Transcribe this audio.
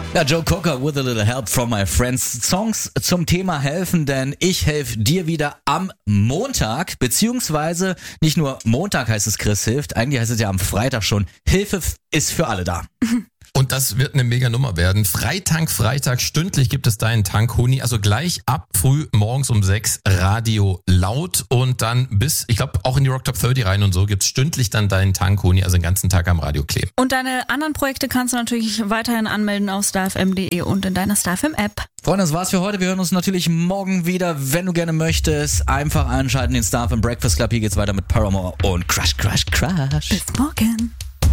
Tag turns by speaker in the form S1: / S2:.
S1: Ja, Joe Cocker, With a Little Help from My Friends. Songs zum Thema helfen, denn ich helfe dir wieder am Montag, beziehungsweise nicht nur Montag heißt es, Chris hilft, eigentlich heißt es ja am Freitag schon. Hilfe ist für alle da.
S2: Und das wird eine mega Nummer werden. Freitag, stündlich gibt es deinen Tank-Huni. Also gleich ab früh morgens um 6 Radio laut und dann bis, ich glaube, auch in die Rock Top 30 rein und so gibt's stündlich dann deinen Tank-Huni, also den ganzen Tag am Radio kleben.
S3: Und deine anderen Projekte kannst du natürlich weiterhin anmelden auf starfm.de und in deiner StarFM-App.
S1: Freunde, das war's für heute. Wir hören uns natürlich morgen wieder. Wenn du gerne möchtest, einfach einschalten den StarFM Breakfast Club. Hier geht's weiter mit Paramore und Crush, Crush, Crush.
S3: Bis morgen.